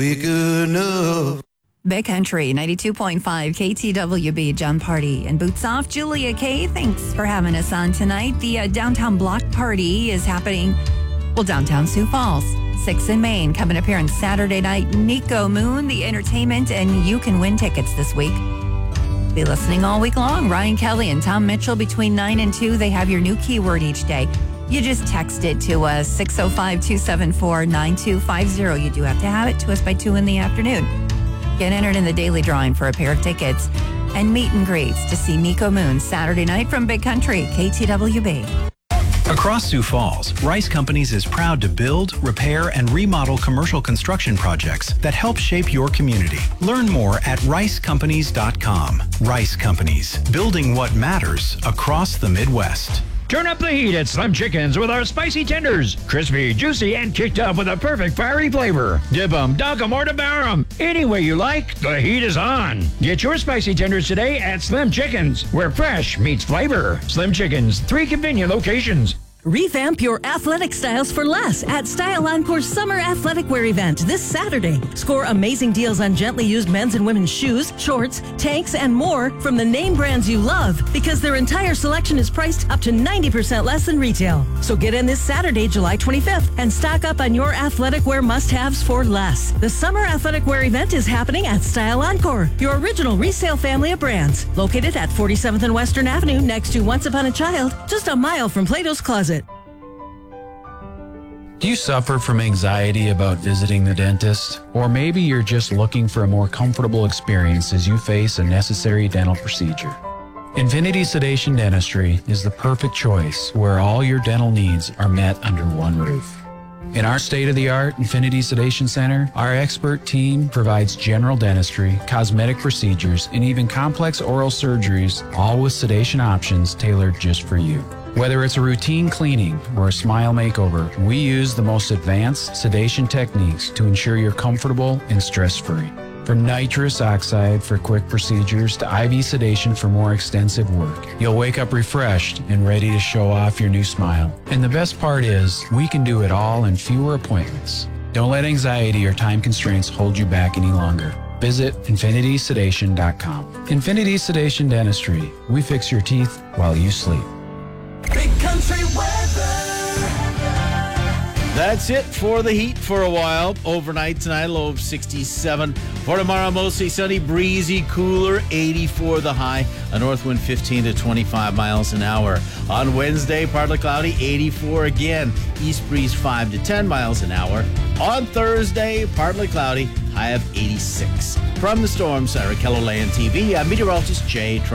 Big enough. Big Country, 92.5 KTWB, John Party and Boots Off. Julia K, thanks for having us on tonight. The Downtown Block Party is happening, downtown Sioux Falls, 6th and Main. Coming up here on Saturday night, Nico Moon, the entertainment, and you can win tickets this week. Be listening all week long. Ryan Kelly and Tom Mitchell between 9 and 2. They have your new keyword each day. You just text it to us, 605-274-9250. You do have to have it to us by 2 in the afternoon. Get entered in the daily drawing for a pair of tickets and meet and greets to see Nico Moon Saturday night from Big Country, KTWB. Across Sioux Falls, Rice Companies is proud to build, repair, and remodel commercial construction projects that help shape your community. Learn more at ricecompanies.com. Rice Companies, building what matters across the Midwest. Turn up the heat at Slim Chickens with our spicy tenders. Crispy, juicy, and kicked up with a perfect fiery flavor. Dip 'em, dunk 'em, or devour 'em. Any way you like, the heat is on. Get your spicy tenders today at Slim Chickens, where fresh meets flavor. Slim Chickens, 3 convenient locations. Revamp your athletic styles for less at Style Encore's Summer Athletic Wear event this Saturday. Score amazing deals on gently used men's and women's shoes, shorts, tanks, and more from the name brands you love because their entire selection is priced up to 90% less than retail. So get in this Saturday, July 25th, and stock up on your athletic wear must-haves for less. The Summer Athletic Wear event is happening at Style Encore, your original resale family of brands. Located at 47th and Western Avenue next to Once Upon a Child, just a mile from Plato's Closet. Do you suffer from anxiety about visiting the dentist? Or maybe you're just looking for a more comfortable experience as you face a necessary dental procedure. Infinity Sedation Dentistry is the perfect choice where all your dental needs are met under one roof. In our state-of-the-art Infinity Sedation Center, our expert team provides general dentistry, cosmetic procedures, and even complex oral surgeries, all with sedation options tailored just for you. Whether it's a routine cleaning or a smile makeover, we use the most advanced sedation techniques to ensure you're comfortable and stress-free. From nitrous oxide for quick procedures to IV sedation for more extensive work, you'll wake up refreshed and ready to show off your new smile. And the best part is, we can do it all in fewer appointments. Don't let anxiety or time constraints hold you back any longer. Visit infinitysedation.com. Infinity Sedation Dentistry. We fix your teeth while you sleep. Big Country weather. That's it for the heat for a while. Overnight tonight, low of 67. For tomorrow, mostly sunny, breezy, cooler, 84 the high. A north wind 15 to 25 miles an hour. On Wednesday, partly cloudy, 84 again. East breeze 5 to 10 miles an hour. On Thursday, partly cloudy, high of 86. From the Storm Center, KELOLAND TV, I'm meteorologist Jay Trump.